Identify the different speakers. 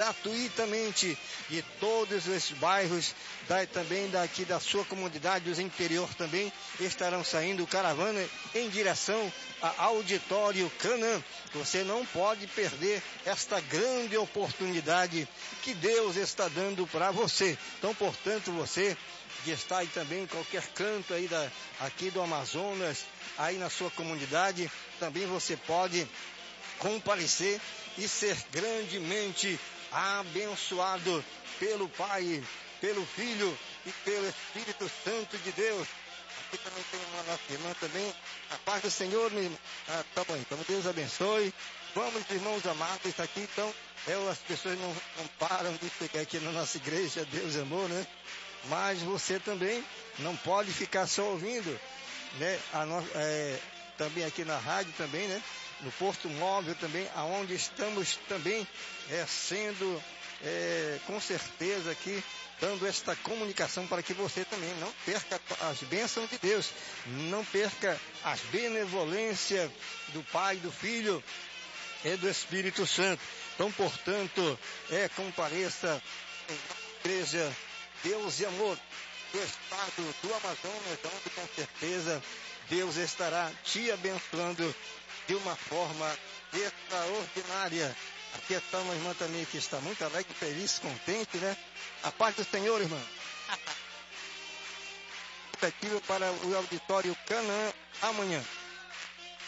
Speaker 1: gratuitamente, e todos os bairros também daqui da sua comunidade, dos interior também, estarão saindo caravana em direção ao Auditório Canaã. Você não pode perder esta grande oportunidade que Deus está dando para você. Então, portanto, você que está aí também em qualquer canto aí aqui do Amazonas, aí na sua comunidade, também você pode comparecer e ser grandemente abençoado pelo Pai, pelo Filho e pelo Espírito Santo de Deus. Aqui também tem uma nossa irmã também. A paz do Senhor, minha irmã. Tá bom, então Deus abençoe. Vamos, irmãos amados, aqui então, as pessoas não param de ficar aqui na nossa igreja, Deus é amor, né? Mas você também não pode ficar só ouvindo, né? Também aqui na rádio também, né? No Porto Móvel também, aonde estamos também sendo, com certeza aqui, dando esta comunicação para que você também não perca as bênçãos de Deus, não perca as benevolências do Pai, do Filho e do Espírito Santo. Então, portanto, compareça em igreja Deus e Amor do estado do Amazonas, onde com certeza Deus estará te abençoando de uma forma extraordinária. Aqui está uma irmã também que está muito alegre, feliz, contente, né? A paz do Senhor, irmã. Expectativa para o Auditório Canaã amanhã.